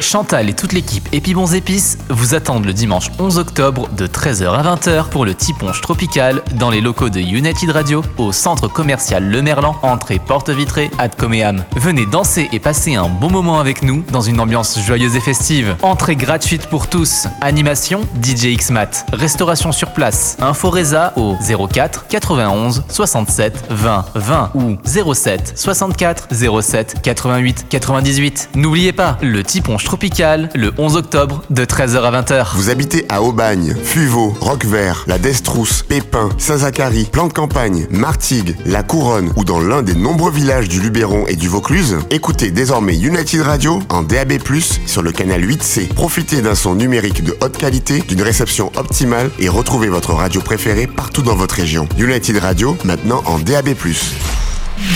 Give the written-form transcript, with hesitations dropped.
Chantal et toute l'équipe Épibons Épices vous attendent le dimanche 11 octobre de 13h à 20h pour le Tiponche Tropical dans les locaux de United Radio au centre commercial Le Merlan, entrée porte vitrée, ad Coméam. Venez danser et passer un bon moment avec nous dans une ambiance joyeuse et festive. Entrée gratuite pour tous. Animation DJ Xmat. Restauration sur place. Info Reza au 04 91 67 20 20 ou 07 64 07 88 98. N'oubliez pas, le Tiponche Tropical, le 11 octobre, de 13h à 20h. Vous habitez à Aubagne, Fuveau, Roquevert, La Destrousse, Pépin, Saint-Zacharie, Plan de Campagne, Martigues, La Couronne ou dans l'un des nombreux villages du Luberon et du Vaucluse? Écoutez désormais United Radio en DAB+, sur le canal 8C. Profitez d'un son numérique de haute qualité, d'une réception optimale et retrouvez votre radio préférée partout dans votre région. United Radio, maintenant en DAB+.